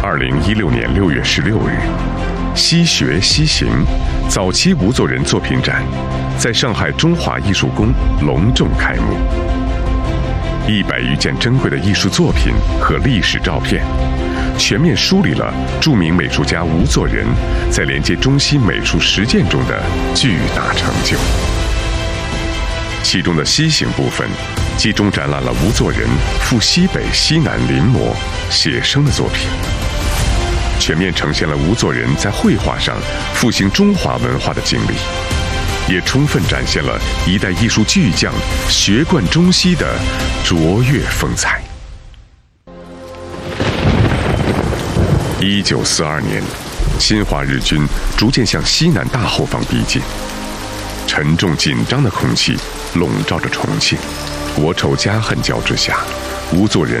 2016年6月16日，西学西行早期吴作人作品展在上海中华艺术宫隆重开幕。100余件珍贵的艺术作品和历史照片，全面梳理了著名美术家吴作人在连接中西美术实践中的巨大成就。其中的西行部分集中展览了吴作人赴西北西南临摹写生的作品，全面呈现了吴作人在绘画上复兴中华文化的经历，也充分展现了一代艺术巨匠学贯中西的卓越风采。1942年，侵华日军逐渐向西南大后方逼近，沉重紧张的空气笼罩着重庆。国仇家恨交织下，吴作人